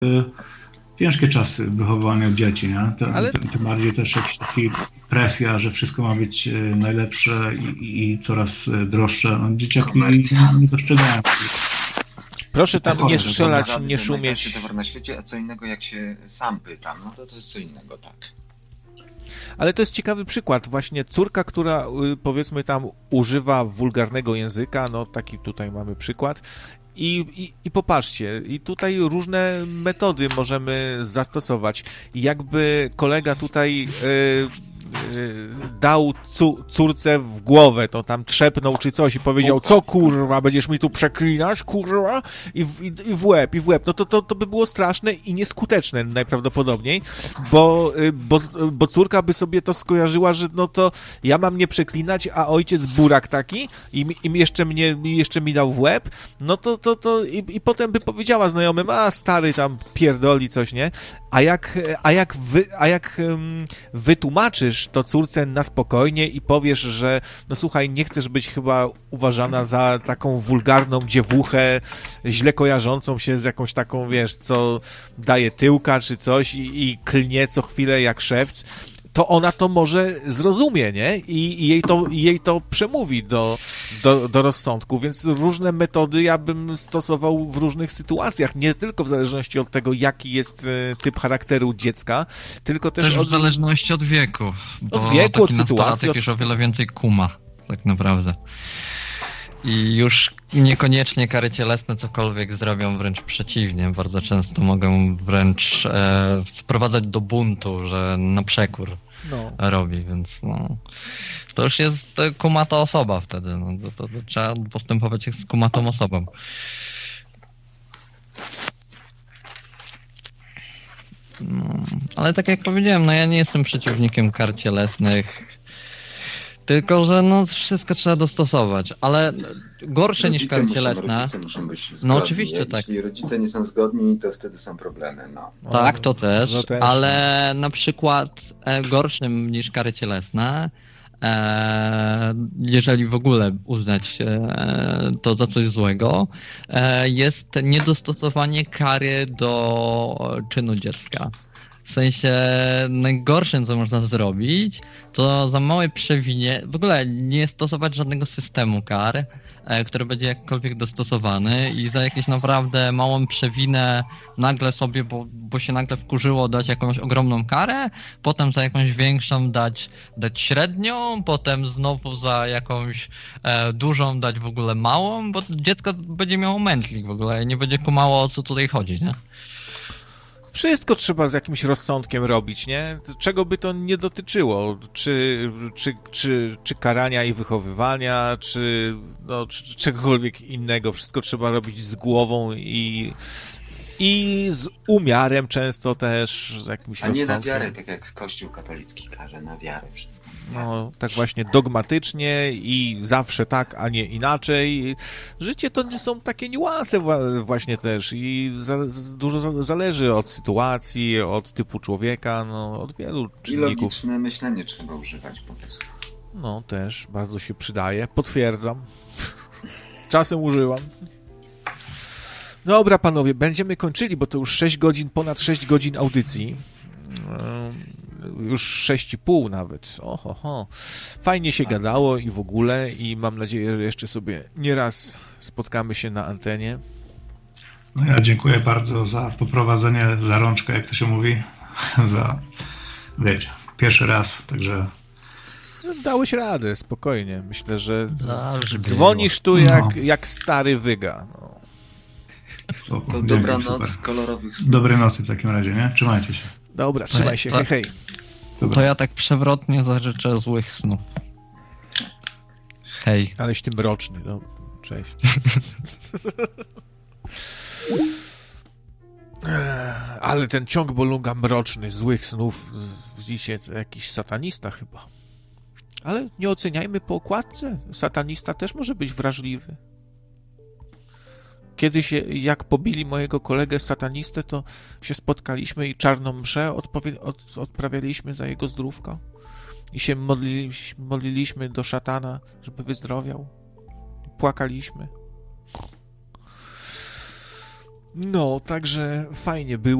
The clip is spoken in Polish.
ciężkie czasy wychowywania dzieci, nie? Ale Tym bardziej też jakaś taka presja, że wszystko ma być najlepsze i coraz droższe. No, dzieciaki Komercja. nie dostrzegają. proszę tam nie Chory, że strzelać, Rady nie to szumieć. najtańszy towar na świecie, a co innego jak się sam pytam, no to jest co innego, tak. Ale to jest ciekawy przykład. Właśnie córka, która powiedzmy tam używa wulgarnego języka, no taki tutaj mamy przykład. I popatrzcie, i tutaj różne metody możemy zastosować. Jakby kolega tutaj dał córce w głowę, to tam trzepnął czy coś i powiedział, co kurwa, będziesz mi tu przeklinać, kurwa, i w łeb. No to by było straszne i nieskuteczne najprawdopodobniej, bo córka by sobie to skojarzyła, że no to ja mam nie przeklinać, a ojciec burak taki i jeszcze mi dał w łeb, no to i potem by powiedziała znajomym, a stary tam pierdoli coś, nie? A jak wytłumaczysz to córce na spokojnie i powiesz, że no słuchaj, nie chcesz być chyba uważana za taką wulgarną dziewuchę, źle kojarzącą się z jakąś taką, wiesz, co daje tyłka czy coś i klnie co chwilę jak szewc, to ona to może zrozumie, nie? I jej to przemówi do rozsądku, więc różne metody ja bym stosował w różnych sytuacjach, nie tylko w zależności od tego, jaki jest typ charakteru dziecka, tylko też w zależności od wieku, bo od wieku, od taki sytuacji, nastolatek już o wiele więcej kuma, tak naprawdę. I już niekoniecznie kary cielesne cokolwiek zrobią, wręcz przeciwnie. Bardzo często mogą wręcz sprowadzać do buntu, że na przekór robi, więc no, to już jest kumata osoba wtedy. No, to trzeba postępować jak z kumatą osobą. No, ale tak jak powiedziałem, no ja nie jestem przeciwnikiem kar cielesnych. Tylko, że no wszystko trzeba dostosować, ale gorsze niż kary cielesne. Rodzice muszą być zgodni. No oczywiście tak. Jeśli rodzice nie są zgodni, to wtedy są problemy, no. Tak, to też, też. ale na przykład gorszym niż kary cielesne, jeżeli w ogóle uznać to za coś złego, jest niedostosowanie kary do czynu dziecka. W sensie najgorszym, co można zrobić, to za małe przewinienie, w ogóle nie stosować żadnego systemu kar, który będzie jakkolwiek dostosowany i za jakieś naprawdę małą przewinę nagle sobie, bo się nagle wkurzyło, dać jakąś ogromną karę, potem za jakąś większą dać średnią, potem znowu za jakąś dużą dać w ogóle małą, bo dziecko będzie miało mętlik w ogóle i nie będzie kumało, o co tutaj chodzi, nie? Wszystko trzeba z jakimś rozsądkiem robić, nie? Czego by to nie dotyczyło? Czy karania i wychowywania, czy czegokolwiek innego. Wszystko trzeba robić z głową i z umiarem często też, z jakimś rozsądkiem. A nie na wiarę, tak jak Kościół katolicki każe, na wiarę wszystko. No, tak właśnie dogmatycznie i zawsze tak, a nie inaczej. Życie to nie są takie niuanse właśnie też i dużo zależy od sytuacji, od typu człowieka, no, od wielu I czynników. logiczne myślenie trzeba używać po prostu. No, też bardzo się przydaje. Potwierdzam. Czasem używam. Dobra, panowie, będziemy kończyli, bo to już 6 godzin, ponad 6 godzin audycji. Już 6,5 nawet. Oho. Fajnie się gadało i w ogóle i mam nadzieję, że jeszcze sobie nieraz spotkamy się na antenie. No ja dziękuję bardzo za poprowadzenie za rączkę, jak to się mówi, za, wiecie, pierwszy raz, także... Dałeś radę, spokojnie. Myślę, że Dobrze dzwonisz tu jak stary wyga. No. To dobranoc, kolorowych snów. Dobrej nocy w takim razie, nie? Trzymajcie się. Dobra, trzymaj się, hej. Dobra. To ja tak przewrotnie zażyczę złych snów. Hej. Aleś ty mroczny, no. Cześć. Ale ten ciąg Bolunga mroczny, złych snów, widzicie, to jakiś satanista chyba. Ale nie oceniajmy po okładce. Satanista też może być wrażliwy. Kiedyś, jak pobili mojego kolegę satanistę, to się spotkaliśmy i czarną mszę odprawialiśmy za jego zdrówko. I się modliliśmy do szatana, żeby wyzdrowiał. Płakaliśmy. No, także fajnie było.